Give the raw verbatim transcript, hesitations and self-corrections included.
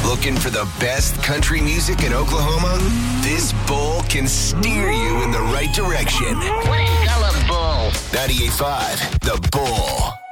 Looking for the best country music in Oklahoma? This bull can steer you in the right direction. What a color bull. ninety-eight point five, The Bull.